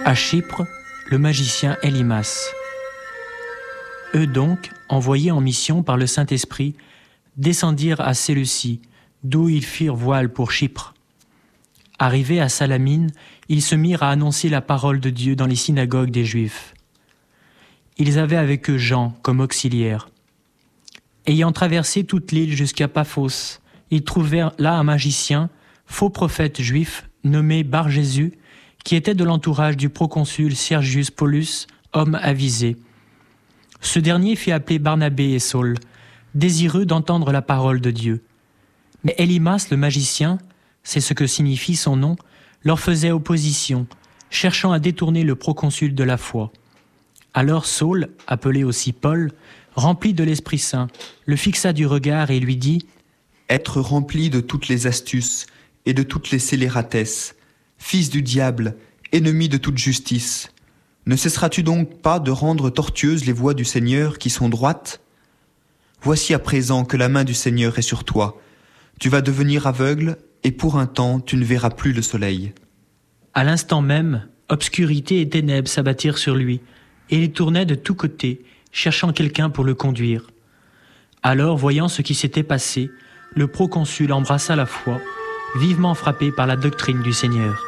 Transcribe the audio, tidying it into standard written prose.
À Chypre, le magicien Élymas. Eux donc, envoyés en mission par le Saint-Esprit, descendirent à Séleucie, d'où ils firent voile pour Chypre. Arrivés à Salamine, ils se mirent à annoncer la parole de Dieu dans les synagogues des Juifs. Ils avaient avec eux Jean comme auxiliaire. Ayant traversé toute l'île jusqu'à Paphos, ils trouvèrent là un magicien, faux prophète juif, nommé Bar-Jésus, qui était de l'entourage du proconsul Sergius Paulus, homme avisé. Ce dernier fit appeler Barnabé et Saul, désireux d'entendre la parole de Dieu. Mais Élymas, le magicien, c'est ce que signifie son nom, leur faisait opposition, cherchant à détourner le proconsul de la foi. Alors Saul, appelé aussi Paul, rempli de l'Esprit Saint, le fixa du regard et lui dit « Être rempli de toutes les astuces et de toutes les scélératesses, fils du diable, ennemi de toute justice, ne cesseras-tu donc pas de rendre tortueuses les voies du Seigneur qui sont droites ? Voici à présent que la main du Seigneur est sur toi. Tu vas devenir aveugle et pour un temps tu ne verras plus le soleil. » À l'instant même, obscurité et ténèbres s'abattirent sur lui, et il tournait de tous côtés, cherchant quelqu'un pour le conduire. Alors, voyant ce qui s'était passé, le proconsul embrassa la foi, vivement frappé par la doctrine du Seigneur.